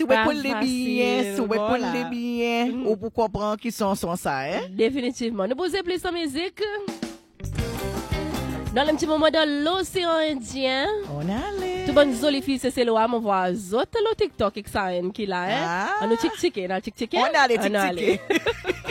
souhait pour les bien, souhait pour les bien, ou pour comprendre qui sont ça, hein? Définitivement. Nous posons plus en musique. Dans le petit moment dans l'océan Indien. On allait. Tout bon joli fils c'est le on voit autres le TikTok qui là, hein? On nous tic-tic, on allait tic-tic.